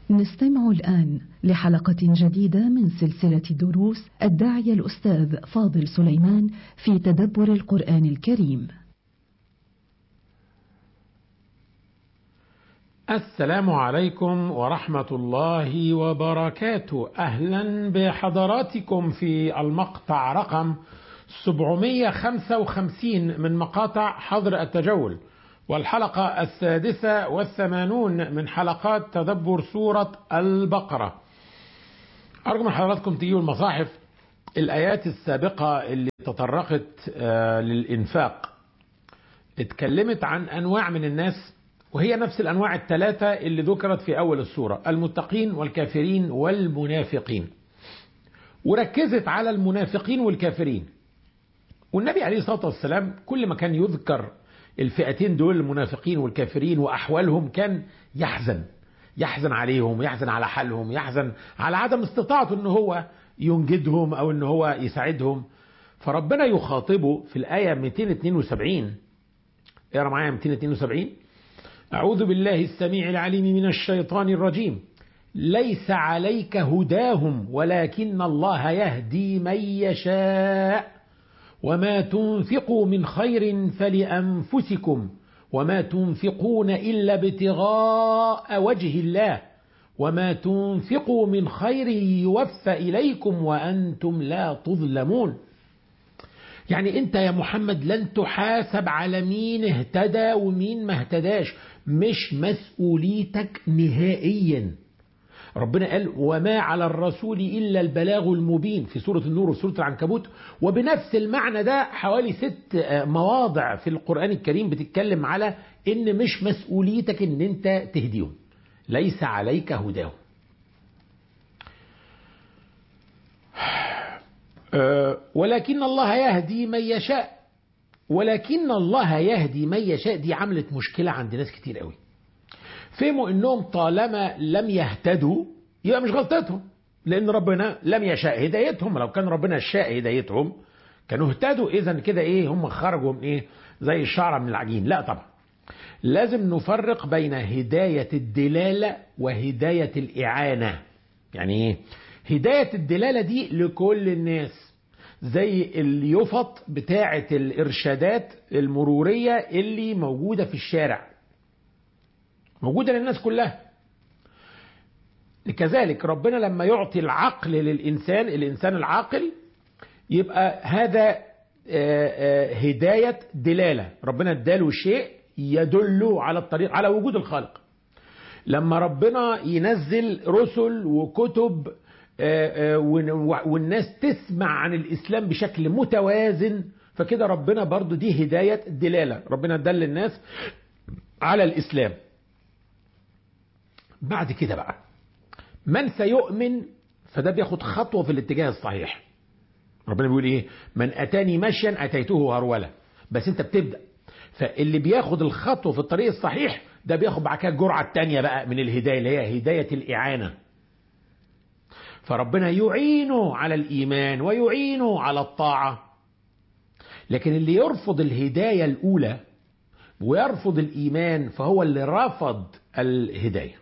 نستمع الآن لحلقة جديدة من سلسلة دروس الداعية الأستاذ فاضل سليمان في تدبر القرآن الكريم. السلام عليكم ورحمة الله وبركاته. أهلا بحضراتكم في المقطع رقم 755 من مقاطع حظر التجول، والحلقة 86 من حلقات تدبر سورة البقرة. أرجو من حضراتكم تجيبوا المصاحف. الآيات السابقة اللي تطرقت للإنفاق اتكلمت عن أنواع من الناس، وهي نفس الأنواع الثلاثة اللي ذكرت في أول السورة: المتقين والكافرين والمنافقين، وركزت على المنافقين والكافرين. والنبي عليه الصلاة والسلام كل ما كان يذكر الفئتين دول، المنافقين والكافرين، وأحوالهم، كان يحزن عليهم، يحزن على حالهم، يحزن على عدم استطاعته أنه هو ينجدهم أو أنه هو يساعدهم. فربنا يخاطبه في الآية 272. اقرأ معايا 272. أعوذ بالله السميع العليم من الشيطان الرجيم: ليس عليك هداهم ولكن الله يهدي من يشاء وما تنفقوا من خير فلأنفسكم وما تنفقون إلا ابتغاء وجه الله وما تنفقوا من خير يوفى إليكم وأنتم لا تظلمون. يعني أنت يا محمد لن تحاسب على مين اهتدى ومين ما اهتداش، مش مسؤوليتك نهائيا. ربنا قال: وما على الرسول إلا البلاغ المبين في سورة النور وسورة العنكبوت. وبنفس المعنى ده حوالي 6 مواضع في القرآن الكريم بتتكلم على إن مش مسؤوليتك إن أنت تهديهم، ليس عليك هداهم. ولكن الله يهدي من يشاء. ولكن الله يهدي من يشاء دي عملت مشكلة عند ناس كتير قوي. فهموا انهم طالما لم يهتدوا يبقى مش غلطتهم، لان ربنا لم يشاء هدايتهم. لو كان ربنا شاء هدايتهم كانوا اهتدوا. اذا كده ايه؟ هم خرجوا من ايه؟ زي الشعرة من العجين. لا طبعا، لازم نفرق بين هداية الدلالة وهداية الإعانة. يعني ايه هداية الدلالة؟ دي لكل الناس، زي اليفط بتاعة الإرشادات المرورية اللي موجودة في الشارع، موجودة للناس كلها. كذلك ربنا لما يعطي العقل للإنسان، الإنسان العاقل، يبقى هذا هداية دلالة. ربنا اداله شيء يدل على الطريق، على وجود الخالق. لما ربنا ينزل رسل وكتب والناس تسمع عن الإسلام بشكل متوازن، فكده ربنا برضو دي هداية دلالة. ربنا دل الناس على الإسلام. بعد كده بقى من سيؤمن، فده بياخد خطوة في الاتجاه الصحيح. ربنا بيقول ايه؟ من أتاني مشيا أتيته هرولة. بس انت بتبدأ، فاللي بياخد الخطوة في الطريق الصحيح ده بياخد بعد كده الجرعة التانية بقى من الهداية، اللي هي هداية الإعانة. فربنا يعينه على الإيمان ويعينه على الطاعة. لكن اللي يرفض الهداية الأولى ويرفض الإيمان فهو اللي رفض الهداية.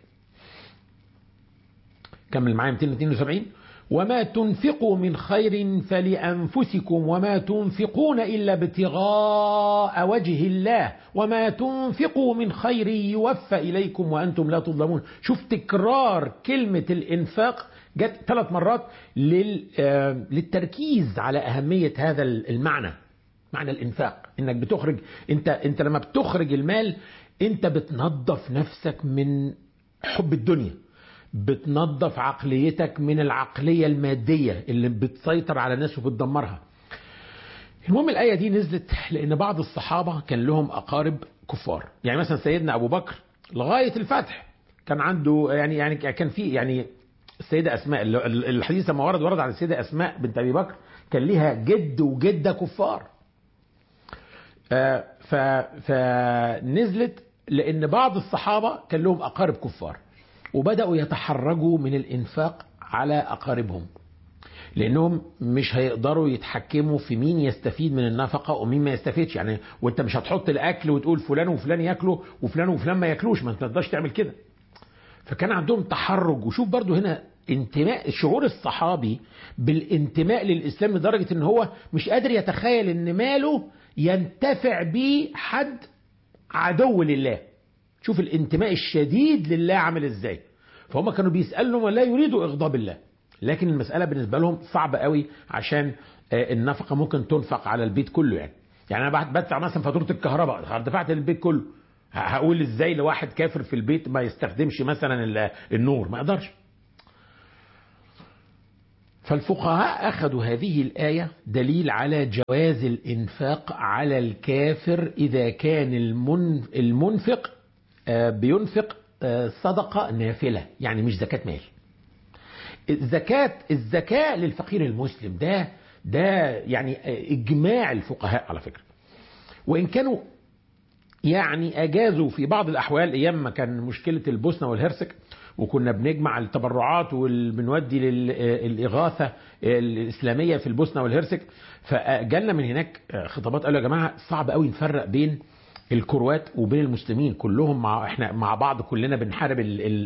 كمل معايا 272. وما تنفقوا من خير فلأنفسكم وما تنفقون إلا ابتغاء وجه الله وما تنفقوا من خير يوفى إليكم وأنتم لا تظلمون. شوف تكرار كلمة الإنفاق جت 3 مرات للتركيز على أهمية هذا المعنى، معنى الإنفاق. إنك بتخرج، أنت لما بتخرج المال أنت بتنظف نفسك من حب الدنيا، بتنظف عقليتك من العقلية المادية اللي بتسيطر على الناس وبتدمرها. المهم الآية دي نزلت لأن بعض الصحابة كان لهم أقارب كفار. يعني مثلا سيدنا أبو بكر لغاية الفتح كان عنده يعني كان في يعني السيدة أسماء، الحديث لما ورد عن السيدة أسماء بنت أبي بكر كان لها جد وجدة كفار. فنزلت لأن بعض الصحابة كان لهم أقارب كفار، وبدأوا يتحرجوا من الإنفاق على أقاربهم، لأنهم مش هيقدروا يتحكموا في مين يستفيد من النفقة ومين ما يستفيدش. يعني وانت مش هتحط الأكل وتقول فلان وفلان يأكلوا وفلان وفلان ما يأكلوش، ما انت تقدرش تعمل كده. فكان عندهم تحرج. وشوف برضو هنا انتماء، شعور الصحابي بالانتماء للإسلام لدرجة ان هو مش قادر يتخيل ان ماله ينتفع به حد عدو لله. شوف الانتماء الشديد لله عامل ازاي. فهم كانوا بيسألوا ولا يريدوا إغضاب الله، لكن المسألة بالنسبة لهم صعبة قوي، عشان النفقة ممكن تنفق على البيت كله. يعني أنا بدفع مثلا فاتورة الكهرباء، دفعت للبيت كله، هقول ازاي لواحد كافر في البيت ما يستخدمش مثلا النور؟ ما يقدرش. فالفقهاء أخذوا هذه الآية دليل على جواز الإنفاق على الكافر إذا كان المنفق بينفق صدقة نافلة، يعني مش زكاة مال. الزكاة للفقير المسلم ده يعني إجماع الفقهاء على فكرة، وإن كانوا يعني أجازوا في بعض الأحوال أيام ما كان مشكلة البوسنة والهرسك، وكنا بنجمع التبرعات وبنودي للإغاثة الإسلامية في البوسنة والهرسك. فجالنا من هناك خطابات قالوا يا جماعة صعب قوي نفرق بين الكروات وبين المسلمين، كلهم احنا مع بعض، كلنا بنحارب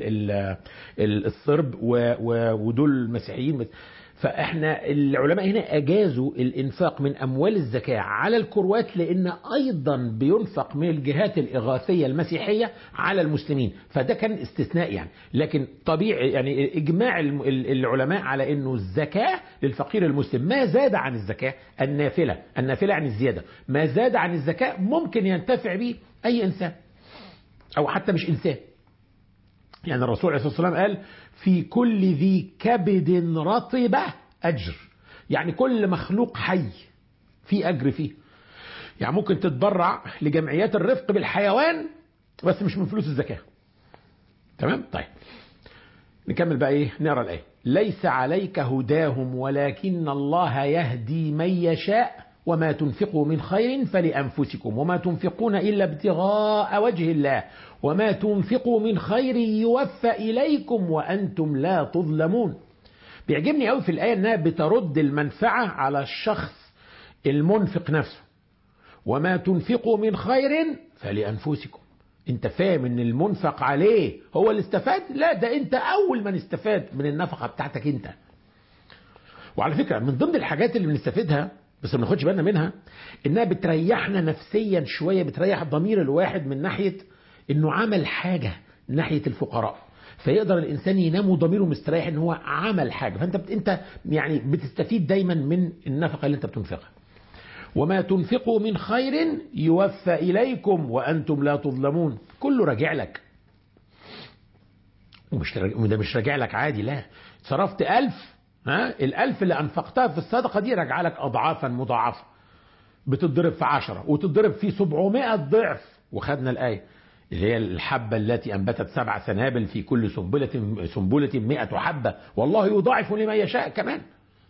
الصرب ودول مسيحيين. فاحنا العلماء هنا اجازوا الانفاق من اموال الزكاة على الكروات، لان ايضا بينفق من الجهات الاغاثية المسيحية على المسلمين، فده كان استثناء يعني. لكن طبيعي يعني اجماع العلماء على انه الزكاة للفقير المسلم ما زاد عن الزكاة النافلة يعني الزيادة، ما زاد عن الزكاة ممكن ينتفع به اي انسان، او حتى مش انسان. يعني الرسول عليه الصلاة والسلام قال في كل ذي كبد رطبة أجر، يعني كل مخلوق حي في أجر فيه. يعني ممكن تتبرع لجمعيات الرفق بالحيوان بس مش من فلوس الزكاة. تمام؟ طيب نكمل بقى نقرأ الآية. ليس عليك هداهم ولكن الله يهدي من يشاء وما تنفقوا من خير فلأنفسكم وما تنفقون إلا ابتغاء وجه الله وما تنفقوا من خير يوفى إليكم وأنتم لا تظلمون. بيعجبني قوي في الآية أنها بترد المنفعة على الشخص المنفق نفسه. وما تنفقوا من خير فلأنفسكم. انت فاهم ان المنفق عليه هو اللي استفاد؟ لا، ده انت اول من استفاد من النفقة بتاعتك انت. وعلى فكرة من ضمن الحاجات اللي بنستفيدها بس ما ناخدش بالنا منها، انها بتريحنا نفسيا شوية، بتريح ضمير الواحد من ناحية انه عمل حاجة ناحية الفقراء، فيقدر الانسان ينام وضميره مستريح ان هو عمل حاجة. فانت انت يعني بتستفيد دايما من النفقة اللي انت بتنفقها. وما تنفقوا من خير يوفى إليكم وأنتم لا تظلمون. كله راجع لك، وده مش راجع لك عادي، لا، صرفت 1000، ال1000 اللي أنفقتها في الصدقة دي راجع لك أضعافا مضاعفة، بتضرب في 10 وتضرب في 700 ضعف. وخدنا الآية اللي هي الحبة التي أنبتت 7 سنابل في كل سنبلة 100 حبة والله يضاعف لمن يشاء كمان.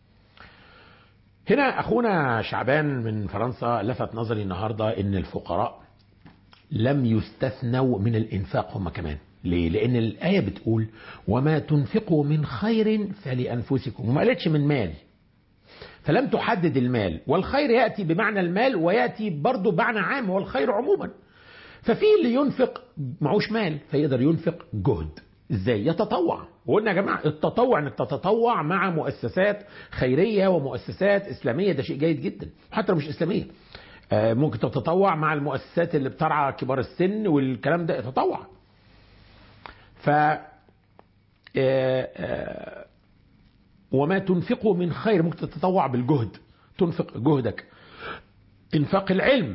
هنا أخونا شعبان من فرنسا لفت نظري النهاردة إن الفقراء لم يستثنوا من الإنفاق هم كمان. ليه؟ لأن الآية بتقول وما تنفقوا من خير فلأنفسكم، وما قالتش من مال، فلم تحدد المال. والخير يأتي بمعنى المال ويأتي برضو بمعنى عام، والخير عموما. ففي اللي ينفق معوش مال فيقدر ينفق جهد. ازاي؟ يتطوع. وقلنا يا جماعة التطوع انك تتطوع مع مؤسسات خيرية ومؤسسات اسلامية، ده شيء جيد جدا. حتى لو مش اسلامية ممكن تتطوع مع المؤسسات اللي بترعى كبار السن والكلام ده، تتطوع. ف وما تنفقوا من خير، ممكن تتطوع بالجهد، تنفق جهدك. انفاق العلم،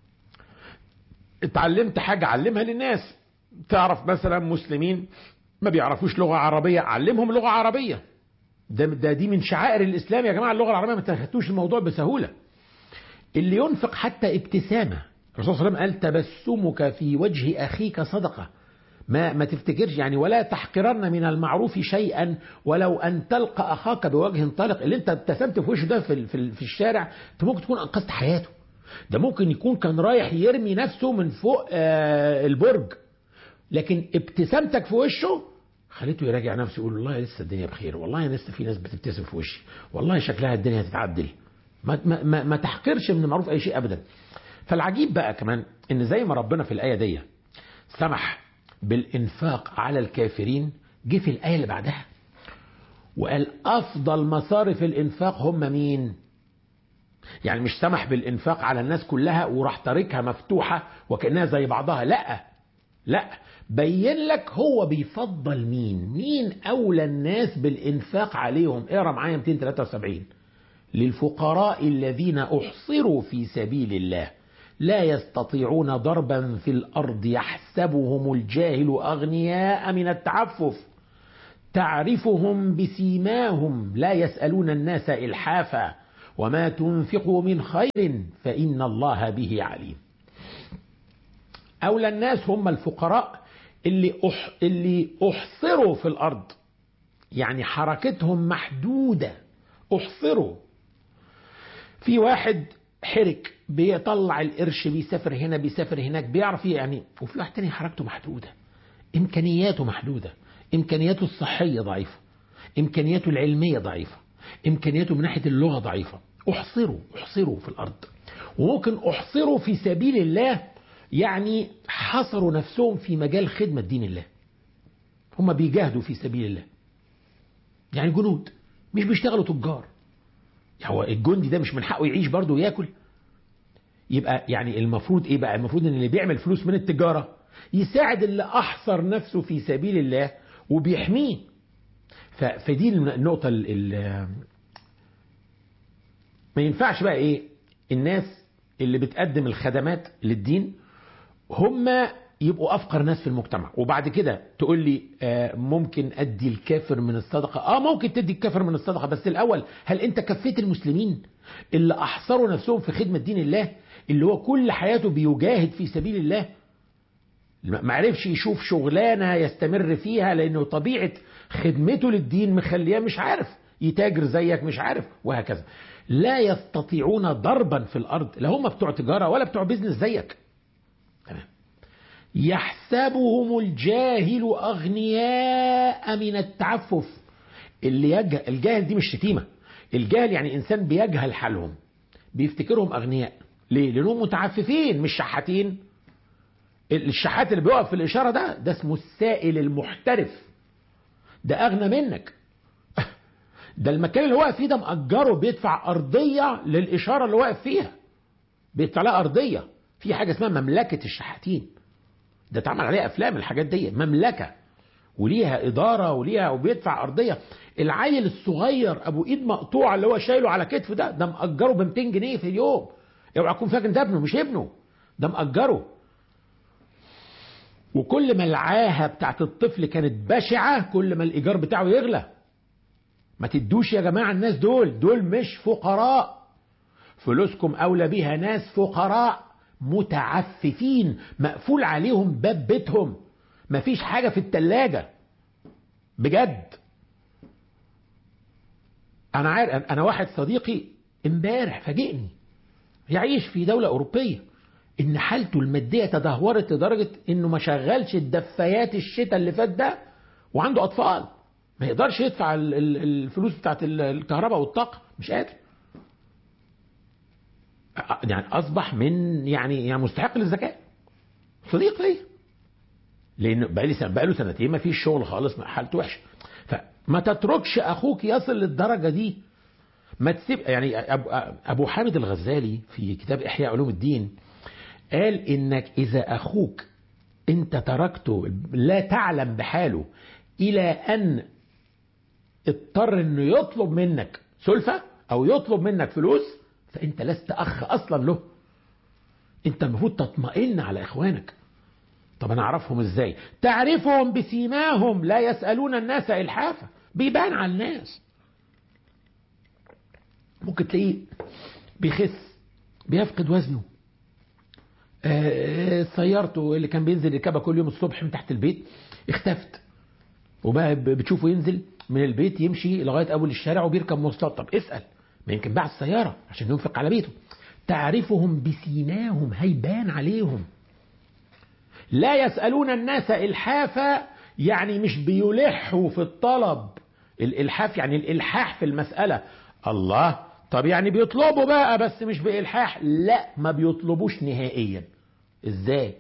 اتعلمت حاجة علمها للناس. تعرف مثلا مسلمين ما بيعرفوش لغة عربية، علمهم لغة عربية. دي من شعائر الإسلام يا جماعة، اللغة العربية ما تاخدوش الموضوع بسهولة. اللي ينفق حتى ابتسامة، الرسول صلى الله عليه وسلم قال تبسمك في وجه أخيك صدقة. ما تفتكرش يعني، ولا تحقرن من المعروف شيئا ولو أن تلقى أخاك بوجه طلق. اللي انت ابتسمت في وشه ده في الشارع انت ممكن تكون أنقذت حياته. ده ممكن يكون كان رايح يرمي نفسه من فوق البرج، لكن ابتسامتك في وشه خليته يراجع نفسه، يقول والله لسه الدنيا بخير، والله لسه في ناس بتبتسم في وشي، والله شكلها الدنيا هتتعدل. ما تحقرش من المعروف أي شيء أبدا. فالعجيب بقى كمان إن زي ما ربنا في الآية دي سمح بالإنفاق على الكافرين جه في الآية اللي بعدها وقال أفضل مصارف الإنفاق هم مين؟ يعني مش سمح بالإنفاق على الناس كلها وراح تاركها مفتوحة وكأنها زي بعضها. لا، بين لك هو بيفضل مين أولى الناس بالإنفاق عليهم. اقرأ معايا 273. للفقراء الذين أحصروا في سبيل الله لا يستطيعون ضربا في الأرض يحسبهم الجاهل أغنياء من التعفف تعرفهم بسيماهم لا يسألون الناس إلحافا وما تنفقوا من خير فإن الله به عليم. أولى الناس هم الفقراء اللي أحصروا في الأرض، يعني حركتهم محدودة. أحصروا. في واحد حرك بيطلع القرش بيسافر هنا بيسافر هناك بيعرف يعني، وفي واحد تاني حركته محدودة، إمكانياته محدودة، إمكانياته الصحية ضعيفة، إمكانياته العلمية ضعيفة، إمكانياته من ناحية اللغة ضعيفة. أحصروا في الأرض. وممكن أحصروا في سبيل الله، يعني حصروا نفسهم في مجال خدمة دين الله، هم بيجاهدوا في سبيل الله، يعني جنود مش بيشتغلوا تجار. هو الجندي ده مش من حقه يعيش برضه وياكل؟ يبقى يعني المفروض ايه بقى؟ المفروض ان اللي بيعمل فلوس من التجارة يساعد اللي احصر نفسه في سبيل الله وبيحميه. فدي النقطة ما ينفعش بقى ايه الناس اللي بتقدم الخدمات للدين هم يبقوا افقر ناس في المجتمع، وبعد كده تقول لي ممكن ادي الكافر من الصدقة. ممكن تدي الكافر من الصدقة، بس الاول هل انت كفيت المسلمين اللي احصروا نفسهم في خدمة دين الله، اللي هو كل حياته بيجاهد في سبيل الله، ما عرفش يشوف شغلانة يستمر فيها لانه طبيعة خدمته للدين مخليه مش عارف يتاجر زيك، مش عارف، وهكذا. لا يستطيعون ضربا في الارض، لا هم بتوع تجارة ولا بتوع بيزنس زيك. تمام. يحسبهم الجاهل أغنياء من التعفف. الجاهل دي مش شتيمة، الجاهل يعني إنسان بيجهل حالهم، بيفتكرهم أغنياء. ليه؟ لأنهم متعففين مش شحاتين. الشحات اللي بيقف في الإشارة ده اسمه السائل المحترف، ده أغنى منك. ده المكان اللي واقف فيه ده مأجره، بيدفع أرضية للإشارة اللي واقف فيها، بيدفع لها أرضية. في حاجة اسمها مملكة الشحاتين، ده اتعمل عليها افلام. الحاجات دي مملكه وليها اداره وليها، وبيدفع ارضيه. العيل الصغير ابو ايد مقطوعه اللي هو شايله على كتفه ده مأجره ب 200 جنيه في اليوم. اوعى تكون فاكر ده ابنه، مش ابنه، ده مأجره. وكل ما العاهه بتاعت الطفل كانت بشعه كل ما الايجار بتاعه يغلى. ما تدوش يا جماعه الناس دول مش فقراء، فلوسكم اولى بيها ناس فقراء متعففين مقفول عليهم باب بيتهم، مفيش حاجة في التلاجة بجد. أنا عارف، أنا واحد صديقي امبارح فاجئني يعيش في دولة أوروبية إن حالته المادية تدهورت لدرجة إنه ما شغلش الدفايات الشتاء اللي فات ده، وعنده أطفال ما يقدرش يدفع الفلوس بتاعت الكهرباء والطاقة، مش قادر. يعني أصبح من يعني مستحق للزكاة. صديق لي لأنه بقى له سنتين ما فيش شغل خالص، حالته وحشة. فما تتركش أخوك يصل للدرجة دي. ما تسيب يعني. أبو حامد الغزالي في كتاب إحياء علوم الدين قال إنك إذا أخوك أنت تركته لا تعلم بحاله إلى أن اضطر إنه يطلب منك سلفة أو يطلب منك فلوس، فأنت لست أخ أصلا له. أنت المفروض تطمئن على إخوانك. طب أنا أعرفهم إزاي؟ تعرفهم بسيماهم لا يسألون الناس إلحافا. بيبان على الناس. ممكن تلاقيه بيخس، بيفقد وزنه، سيارته اللي كان بينزل يركبها كل يوم الصبح من تحت البيت اختفت، وبقى بتشوفه ينزل من البيت يمشي لغاية أول الشارع وبيركب مواصلات. طب اسأل، ما يمكن باع السيارة عشان ينفق على بيته. تعرفهم بسيماهم، هيبان عليهم. لا يسألون الناس إلحافا، يعني مش بيلحوا في الطلب. الإلحاف يعني الإلحاح في المسألة. الله، طب يعني بيطلبوا بقى بس مش بإلحاح؟ لا، ما بيطلبوش نهائيا. إزاي؟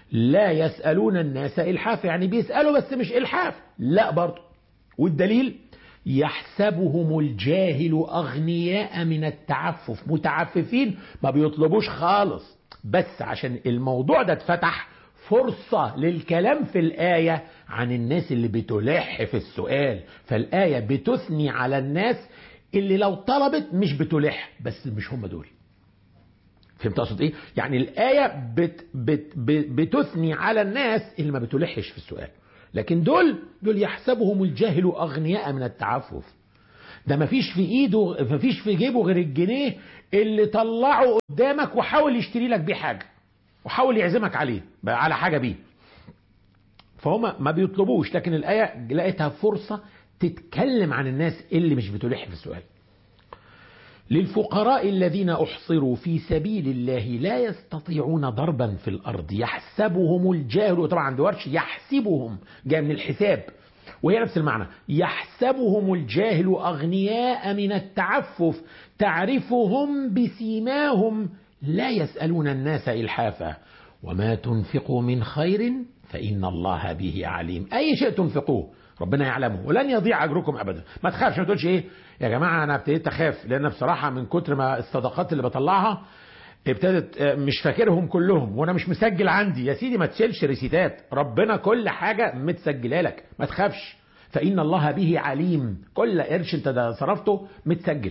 لا يسألون الناس إلحاف، يعني بيسألوا بس مش إلحاف، لا برضه. والدليل يحسبهم الجاهل أغنياء من التعفف، متعففين ما بيطلبوش خالص، بس عشان الموضوع ده اتفتح فرصة للكلام في الآية عن الناس اللي بتلح في السؤال. فالآية بتثني على الناس اللي لو طلبت مش بتلح، بس مش هم دول. فهمت اقصد ايه؟ يعني الآية بتثني على الناس اللي ما بتلحش في السؤال، لكن دول يحسبهم الجاهل أغنياء من التعفف. ده مفيش في ايده، مفيش في جيبه غير الجنيه اللي طلعه قدامك وحاول يشتري لك بيه حاجة، وحاول يعزمك عليه على حاجة بيه. فهم ما بيطلبوش، لكن الآية لقيتها فرصة تتكلم عن الناس اللي مش بتلح في السؤال. للفقراء الذين أحصروا في سبيل الله لا يستطيعون ضربا في الأرض يحسبهم الجاهل، طبعا عند ورش يحسبهم جاء من الحساب، وهي نفس المعنى. يحسبهم الجاهل أغنياء من التعفف تعرفهم بسيماهم لا يسألون الناس إلحافا وما تنفقوا من خير فإن الله به عليم. أي شيء تنفقوه ربنا يعلمه ولن يضيع أجركم أبدا. ما تخافش، ما تقولش إيه يا جماعة أنا ابتديت أخاف، لأن بصراحة من كتر ما الصدقات اللي بطلعها ابتدت مش فاكرهم كلهم وأنا مش مسجل عندي. يا سيدي ما تشيلش ريسيتات، ربنا كل حاجة متسجلة لك، ما تخافش. فإن الله به عليم، كل قرش أنت صرفته متسجل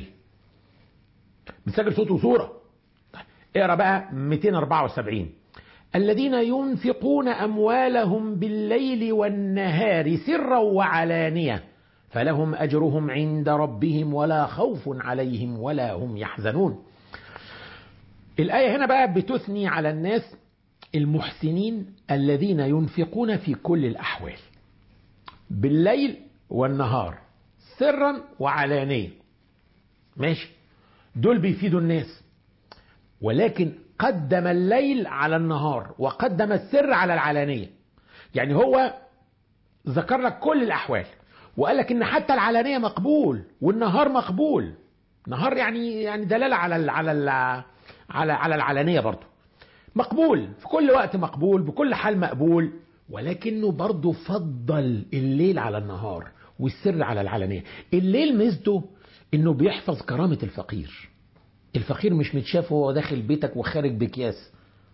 صوت وصورة. اقرأ بقى 274. الذين ينفقون أموالهم بالليل والنهار سرا وعلانية فلهم أجرهم عند ربهم ولا خوف عليهم ولا هم يحزنون. الآية هنا بقى بتثني على الناس المحسنين الذين ينفقون في كل الأحوال بالليل والنهار سرا وعلانية. ماشي، دول بيفيدوا الناس، ولكن قدم الليل على النهار وقدم السر على العلانية. يعني هو ذكر لك كل الأحوال وقال لك إن حتى العلانية مقبول والنهار مقبول. نهار يعني دلالة على العلانية برضو مقبول، في كل وقت مقبول، بكل حال مقبول، ولكنه برضو فضل الليل على النهار والسر على العلانية. الليل ميزته إنه بيحفظ كرامة الفقير. الفقير مش متشاف وهو داخل بيتك وخارج بكياس،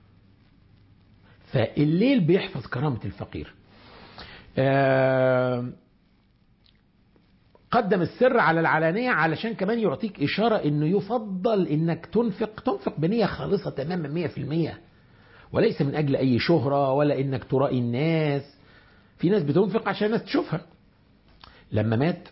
فالليل بيحفظ كرامة الفقير. قدم السر على العلانية علشان كمان يعطيك إشارة إنه يفضل إنك تنفق بنية خالصة تماما 100%، وليس من أجل أي شهرة ولا إنك ترائي الناس. في ناس بتنفق عشان الناس تشوفها. لما مات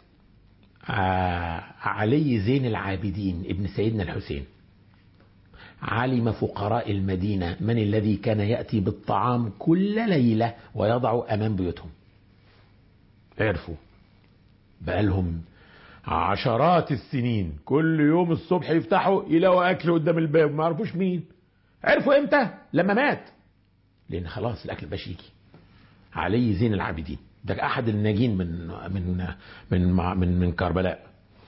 علي زين العابدين ابن سيدنا الحسين علم فقراء المدينة من الذي كان يأتي بالطعام كل ليلة ويضع أمام بيوتهم. عرفوا بقالهم عشرات السنين كل يوم الصبح يفتحوا يلاقوا أكل قدام الباب، ما عرفوش مين. عرفوا إمتى؟ لما مات، لأن خلاص الأكل باش يجي. علي زين العابدين ده أحد الناجين من كربلاء.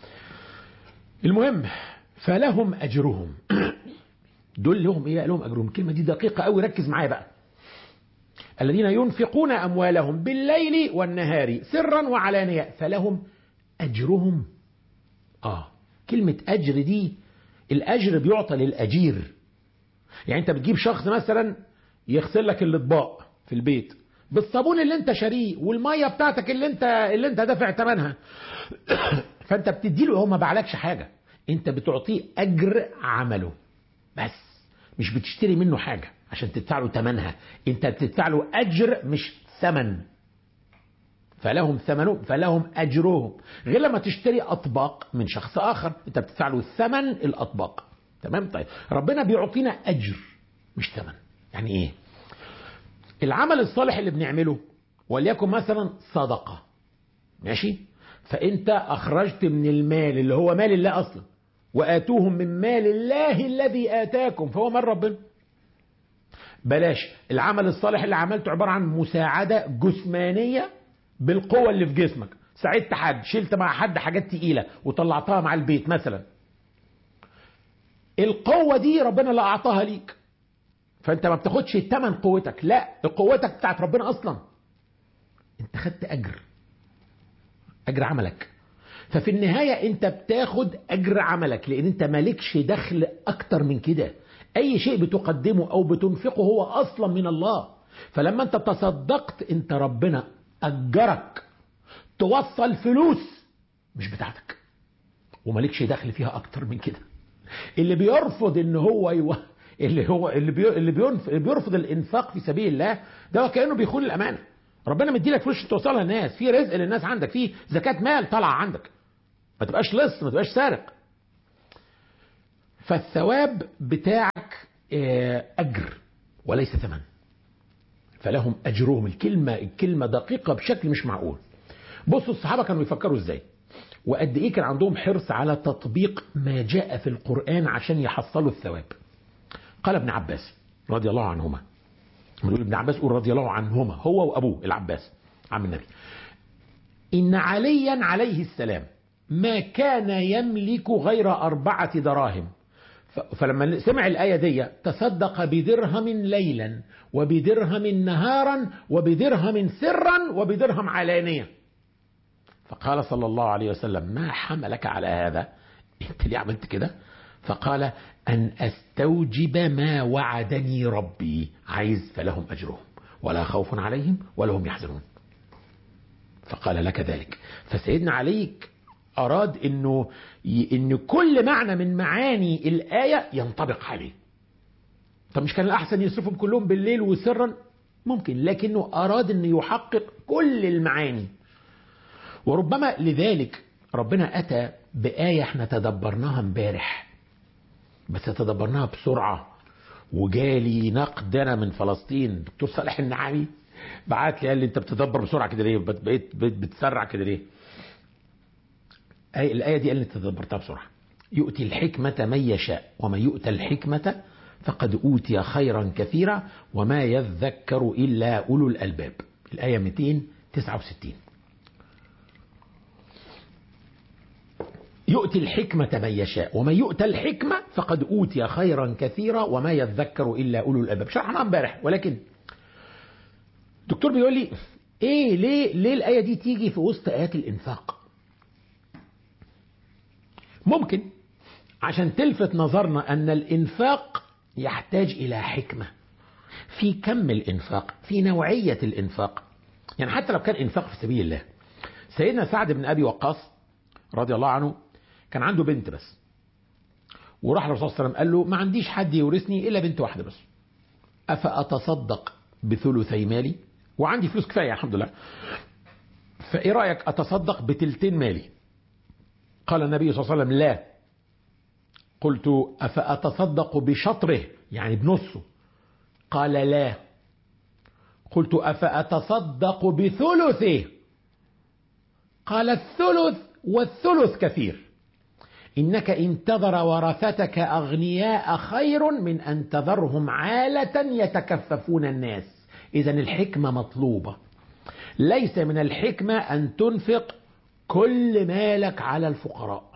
المهم فلهم أجرهم. دول لهم إيه؟ لهم أجرهم. الكلمة دي دقيقة أوي، ركز معايا بقى. الذين ينفقون أموالهم بالليل والنهار سرا وعلانية فلهم أجرهم. كلمة أجر دي، الأجر بيعطى للأجير. يعني أنت بتجيب شخص مثلا يغسل لك الأطباق في البيت بالصابون اللي انت شاريه والميه بتاعتك اللي انت دافع ثمنها، فانت بتديله، هو ما باعلكش حاجه، انت بتعطيه اجر عمله بس، مش بتشتري منه حاجه عشان تدفع له ثمنها، انت بتدفع له اجر مش ثمن. فلهم ثمنهم فلهم اجرهم، غير لما تشتري اطباق من شخص اخر انت بتدفع له ثمن الاطباق. تمام؟ طيب ربنا بيعطينا اجر مش ثمن. يعني ايه؟ العمل الصالح اللي بنعمله وليكن مثلا صدقة، ماشي، فانت اخرجت من المال اللي هو مال الله اصلا، واتوهم من مال الله الذي اتاكم، فهو مال ربنا. بلاش العمل الصالح اللي عملته عبارة عن مساعدة جسمانية بالقوة اللي في جسمك، ساعدت حد، شلت مع حد حاجات تقيلة وطلعتها مع البيت مثلا، القوة دي ربنا اللي اعطاها ليك، فانت ما بتاخدش التمن قوتك، لا، قوتك بتاعت ربنا اصلا. انت خدت اجر عملك. ففي النهاية انت بتاخد اجر عملك، لان انت مالكش دخل اكتر من كده. اي شيء بتقدمه او بتنفقه هو اصلا من الله. فلما انت تصدقت، انت ربنا اجرك توصل فلوس مش بتاعتك، ومالكش دخل فيها اكتر من كده. اللي بيرفض ان هو اللي بيرفض الانفاق في سبيل الله، ده كأنه بيخون الامانة. ربنا مديلك فلوس توصلها للناس، في رزق للناس عندك، في زكاة مال طالعه عندك، ما تبقاش لص، ما تبقاش سارق. فالثواب بتاعك اجر وليس ثمن. فلهم اجرهم. الكلمة دقيقة بشكل مش معقول. بصوا الصحابة كانوا يفكروا ازاي، وقد ايه كان عندهم حرص على تطبيق ما جاء في القرآن عشان يحصلوا الثواب. قال ابن عباس رضي الله عنهما، بنقول ابن عباس قول رضي الله عنهما، هو وابوه العباس عم النبي، ان عليا عليه السلام ما كان يملك غير 4 دراهم، فلما سمع الآية دي تصدق بدرهم ليلا وبدرهم نهارا وبدرهم سرا وبدرهم علانية. فقال صلى الله عليه وسلم ما حملك على هذا؟ انت ليه عملت كده؟ فقال أن أستوجب ما وعدني ربي، عايز فلهم أجرهم ولا خوف عليهم ولا هم يحزنون. فقال لك ذلك. فسيدنا علي أراد إن كل معنى من معاني الآية ينطبق عليه. طب مش كان الأحسن يصرفهم كلهم بالليل وسرا؟ ممكن، لكنه أراد أن يحقق كل المعاني. وربما لذلك ربنا أتى بآية احنا تدبرناها امبارح، بس تدبرناها بسرعة، وجالي نقد أنا من فلسطين. دكتور صالح النعامي بعت لي قال لي أنت بتدبر بسرعة كده ليه؟ بقيت بتسرع كده ليه؟ الآية دي قال لي تدبرتها بسرعة. يؤتي الحكمة من يشاء ومن يؤتى الحكمة فقد أوتي خيرا كثيرا وما يذكر إلا أولو الألباب. الآية 269. يؤتي الحكمة من يشاء ومن يؤتى الحكمة فقد أوتي خيرا كثيرا وما يذكر إلا أولو الألباب. شرحنا امبارح، ولكن الدكتور بيقول لي إيه ليه الآية دي تيجي في وسط آيات الإنفاق؟ ممكن عشان تلفت نظرنا أن الإنفاق يحتاج إلى حكمة في كم الإنفاق، في نوعية الإنفاق. يعني حتى لو كان إنفاق في سبيل الله، سيدنا سعد بن أبي وقاص رضي الله عنه كان عنده بنت بس، وراح الرسول صلى الله عليه وسلم قال له ما عنديش حد يورثني إلا بنت واحدة بس، أفأتصدق بثلثي مالي؟ وعندي فلوس كفاية الحمد لله، فإيه رأيك أتصدق بتلتين مالي؟ قال النبي صلى الله عليه وسلم لا. قلت أفأتصدق بشطره يعني بنصه؟ قال لا. قلت أفأتصدق بثلثه؟ قال الثلث والثلث كثير. إنك إن تذر ورثتك أغنياء خير من أن تذرهم عالة يتكففون الناس. إذن الحكمة مطلوبة. ليس من الحكمة أن تنفق كل مالك على الفقراء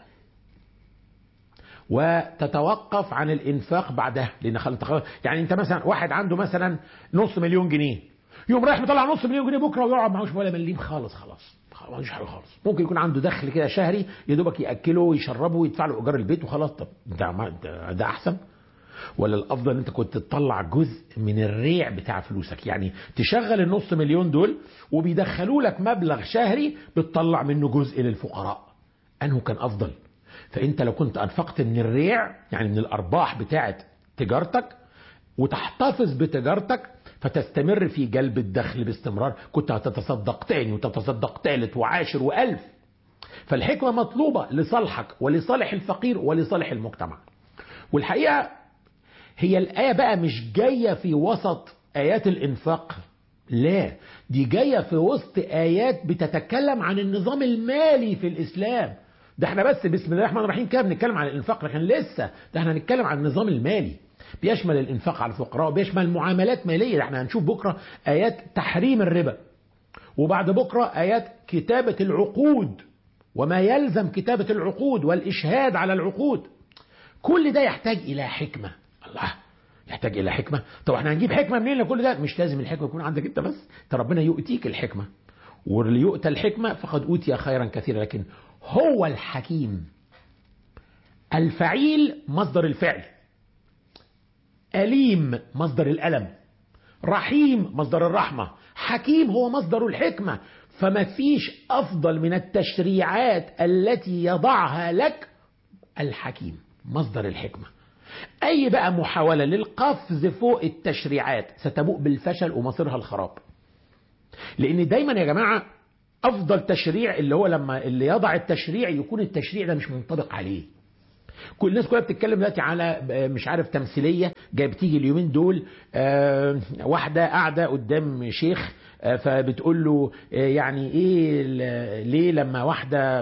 وتتوقف عن الإنفاق بعدها، لأن يعني أنت مثلا واحد عنده مثلا $500,000 جنيه، يوم رايح مطلع $500,000 جنيه بكرة ويقعد معهوش ولا مليم خالص ما عندوش حاجة خالص. ممكن يكون عنده دخل كده شهري يدوبك يأكله ويشربه ويدفع له إيجار البيت وخلاص. طب ده أحسن؟ ولا الأفضل أنت كنت تطلع جزء من الريع بتاع فلوسك، يعني تشغل $500,000 دول وبيدخلوا لك مبلغ شهري بتطلع منه جزء للفقراء؟ أنه كان أفضل. فأنت لو كنت أنفقت من الريع يعني من الأرباح بتاعت تجارتك وتحتفظ بتجارتك فتستمر في جلب الدخل باستمرار، كنت هتتصدق تاني وتتصدق تالت وعاشر وألف. فالحكمة مطلوبة لصالحك ولصالح الفقير ولصالح المجتمع. والحقيقة هي الآية بقى مش جاية في وسط آيات الإنفاق، لا، دي جاية في وسط آيات بتتكلم عن النظام المالي في الإسلام. ده احنا بس بسم الله الرحمن الرحيم كده بنتكلم عن الإنفاق، لكن لسه ده احنا هنتكلم عن النظام المالي، بيشمل الإنفاق على الفقراء وبيشمل معاملات مالية. احنا هنشوف بكرة آيات تحريم الربا، وبعد بكرة آيات كتابة العقود وما يلزم كتابة العقود والإشهاد على العقود. كل ده يحتاج إلى حكمة. الله، يحتاج إلى حكمة. طب احنا هنجيب حكمة منين لكل ده؟ مش لازم الحكمة يكون عندك انت بس، ربنا يؤتيك الحكمة، واللي يؤتى الحكمة فقد أوتي خيرا كثيرا. لكن هو الحكيم. الفعيل مصدر الفعل، أليم مصدر الألم، رحيم مصدر الرحمة، حكيم هو مصدر الحكمة. فما فيش أفضل من التشريعات التي يضعها لك الحكيم، مصدر الحكمة. أي بقى محاولة للقفز فوق التشريعات ستبوء بالفشل ومصيرها الخراب. لأن دايما يا جماعة أفضل تشريع اللي هو لما اللي يضع التشريع يكون التشريع ده مش منطبق عليه. كل الناس كلها بتتكلم دلوقتي على مش عارف تمثيلية جاي بتيجي اليومين دول، واحدة قاعدة قدام شيخ فبتقول له يعني ايه ليه لما واحدة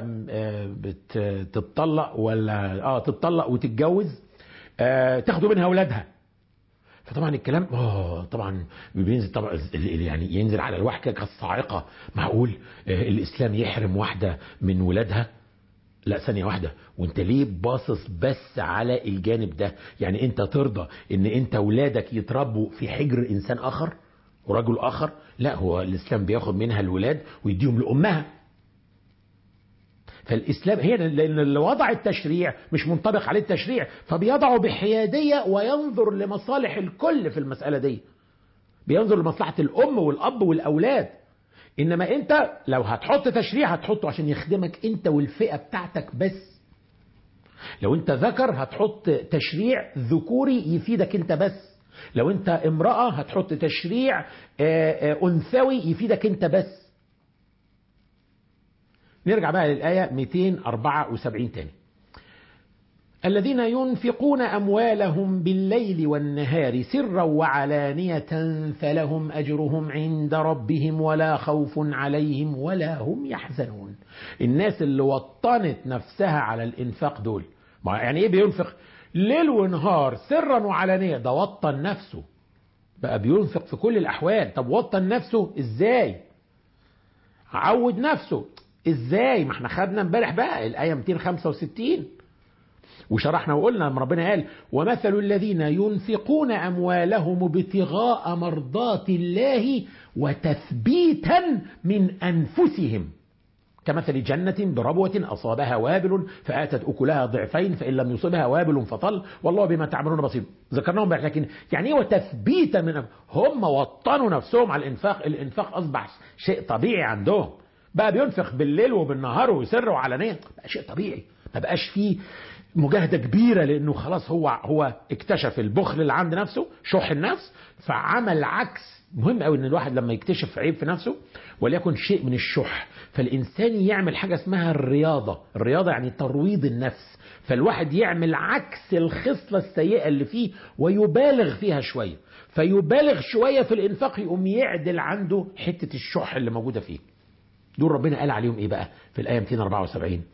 بتطلق ولا تتطلق وتتجوز تاخدوا منها اولادها. فطبعا الكلام طبعا بينزل، طبعا يعني ينزل على الواحد كالصاعقة. معقول الاسلام يحرم واحدة من ولادها؟ لا ثانية واحدة، وانت ليه باصص بس على الجانب ده؟ يعني انت ترضى ان انت ولادك يتربوا في حجر انسان اخر ورجل اخر؟ لا، هو الاسلام بياخد منها الولاد ويديهم لامها. فالاسلام هي لان اللي وضع التشريع مش منطبق عليه التشريع، فبيضعه بحيادية وينظر لمصالح الكل في المسألة دي، بينظر لمصلحة الام والاب والاولاد. انما انت لو هتحط تشريع هتحطه عشان يخدمك انت والفئة بتاعتك بس. لو انت ذكر هتحط تشريع ذكوري يفيدك انت بس. لو انت امرأة هتحط تشريع انثوي يفيدك انت بس. نرجع بقى للآية 274 تاني. الذين ينفقون أموالهم بالليل والنهار سرا وعلانية فلهم أجرهم عند ربهم ولا خوف عليهم ولا هم يحزنون. الناس اللي وطنت نفسها على الإنفاق دول، يعني إيه بينفق ليل ونهار سرا وعلانية؟ ده وطن نفسه بقى بينفق في كل الأحوال. طب وطن نفسه إزاي؟ عود نفسه إزاي؟ ما احنا خدنا امبارح بقى الآية 265 وشرحنا وقلنا لما ربنا قال ومثل الذين ينفقون أموالهم ابتغاء مرضات الله وتثبيتا من أنفسهم كمثل جنة بربوة أصابها وابل فآتت أكلها ضعفين فإن لم يصبها وابل فطل والله بما تعملون بصير. ذكرناهم بقى، لكن يعني ايه وتثبيتا من هم وطنوا نفسهم على الإنفاق. الإنفاق أصبح شيء طبيعي عندهم، بقى بينفق بالليل وبالنهار ويسر وعلانية، بقى شيء طبيعي، ما بقاش فيه مجاهدة كبيرة لأنه خلاص هو اكتشف البخل اللي عند نفسه، شح النفس، فعمل عكس. مهم قوي ان الواحد لما يكتشف عيب في نفسه وليكن شيء من الشح، فالإنسان يعمل حاجة اسمها الرياضة يعني ترويض النفس. فالواحد يعمل عكس الخصلة السيئة اللي فيه ويبالغ فيها شوية، فيبالغ شوية في الإنفاق يقوم يعدل عنده حتة الشح اللي موجودة فيه. دول ربنا قال عليهم ايه بقى في الآية 274؟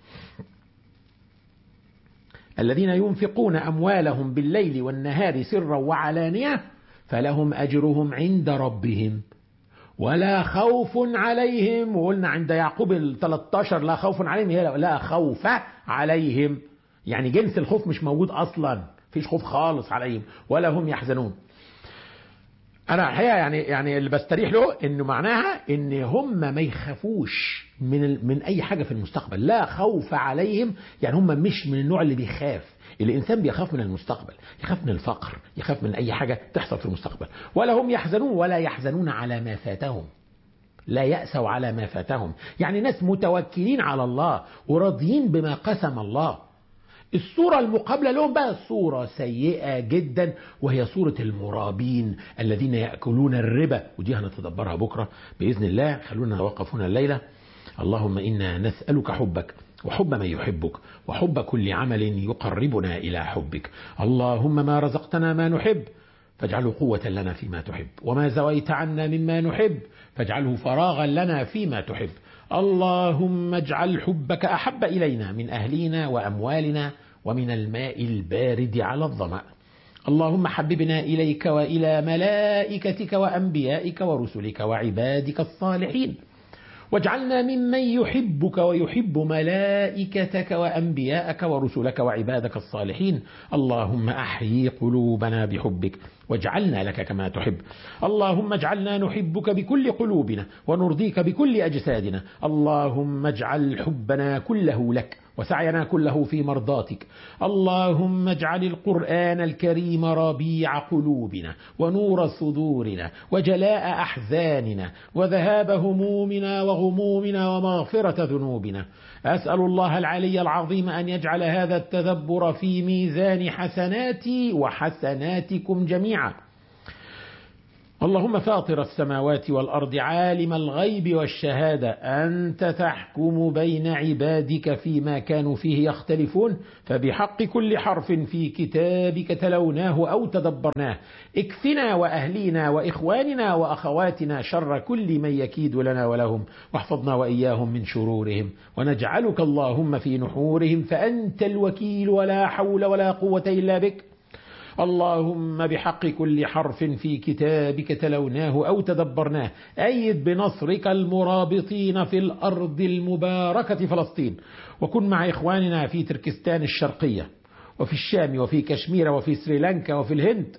الذين ينفقون أموالهم بالليل والنهار سرا وعلانية فلهم أجرهم عند ربهم ولا خوف عليهم. وقلنا عند يعقوب 13 لا خوف عليهم، هي لا خوف عليهم، يعني جنس الخوف مش موجود أصلا، فيش خوف خالص عليهم ولا هم يحزنون. أنا الحقيقة يعني اللي بستريح له إنه معناها إن هم ما يخافوش من أي حاجة في المستقبل. لا خوف عليهم يعني هم مش من النوع اللي بيخاف. الإنسان بيخاف من المستقبل، يخاف من الفقر، يخاف من أي حاجة تحصل في المستقبل. ولا هم يحزنون، ولا يحزنون على ما فاتهم، لا يأسوا على ما فاتهم. يعني ناس متوكلين على الله وراضيين بما قسم الله. الصورة المقابلة لهم بقى صورة سيئة جدا، وهي صورة المرابين الذين يأكلون الربا، ودي هنتدبرها بكرة بإذن الله. خلونا نتوقف هنا الليلة. اللهم إنا نسألك حبك وحب من يحبك وحب كل عمل يقربنا إلى حبك. اللهم ما رزقتنا ما نحب فاجعله قوة لنا فيما تحب، وما زويت عنا مما نحب فاجعله فراغا لنا فيما تحب. اللهم اجعل حبك أحب إلينا من أهلنا وأموالنا ومن الماء البارد على الظمأ. اللهم حببنا إليك وإلى ملائكتك وأنبيائك ورسلك وعبادك الصالحين، واجعلنا ممن يحبك ويحب ملائكتك وأنبياءك ورسلك وعبادك الصالحين. اللهم أحيي قلوبنا بحبك واجعلنا لك كما تحب. اللهم اجعلنا نحبك بكل قلوبنا ونرضيك بكل أجسادنا. اللهم اجعل حبنا كله لك وسعينا كله في مرضاتك. اللهم اجعل القرآن الكريم ربيع قلوبنا ونور صدورنا وجلاء أحزاننا وذهاب همومنا وغمومنا ومغفرة ذنوبنا. أسأل الله العلي العظيم أن يجعل هذا التدبر في ميزان حسناتي وحسناتكم جميعا. اللهم فاطر السماوات والأرض عالم الغيب والشهادة، أنت تحكم بين عبادك فيما كانوا فيه يختلفون، فبحق كل حرف في كتابك تلوناه أو تدبرناه اكفنا وأهلينا وإخواننا وأخواتنا شر كل من يكيد لنا ولهم، واحفظنا وإياهم من شرورهم، ونجعلك اللهم في نحورهم، فأنت الوكيل ولا حول ولا قوة إلا بك. اللهم بحق كل حرف في كتابك تلوناه أو تدبرناه أيد بنصرك المرابطين في الأرض المباركة فلسطين، وكن مع إخواننا في تركستان الشرقية وفي الشام وفي كشمير وفي سريلانكا وفي الهند،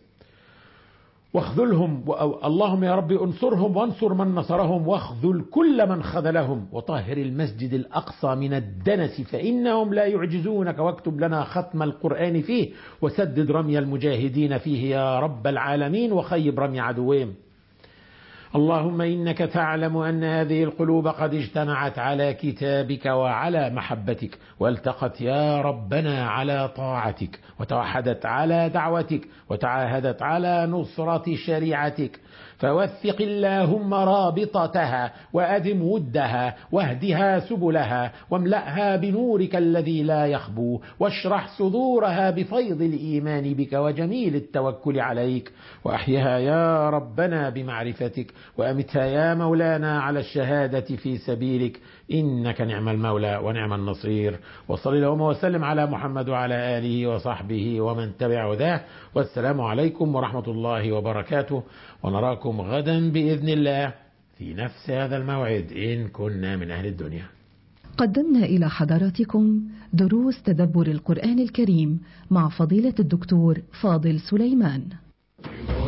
واخذلهم. اللهم يا رب انصرهم وانصر من نصرهم، واخذل كل من خذلهم، وطهر المسجد الأقصى من الدنس فإنهم لا يعجزونك، واكتب لنا ختم القرآن فيه، وسدد رمي المجاهدين فيه يا رب العالمين، وخيب رمي عدوهم. اللهم إنك تعلم أن هذه القلوب قد اجتمعت على كتابك وعلى محبتك، والتقت يا ربنا على طاعتك، وتوحدت على دعوتك، وتعاهدت على نصرة شريعتك، فوثق اللهم رابطتها وأدم ودها، واهدها سبلها، واملأها بنورك الذي لا يخبو، واشرح صدورها بفيض الإيمان بك وجميل التوكل عليك، وأحيها يا ربنا بمعرفتك، وأمتها يا مولانا على الشهادة في سبيلك، إنك نعم المولى ونعم النصير. وصل اللهم وسلم على محمد وعلى آله وصحبه ومن تبع هداه، والسلام عليكم ورحمة الله وبركاته، ونراكم غدا بإذن الله في نفس هذا الموعد إن كنا من أهل الدنيا. قدمنا إلى حضراتكم دروس تدبر القرآن الكريم مع فضيلة الدكتور فاضل سليمان.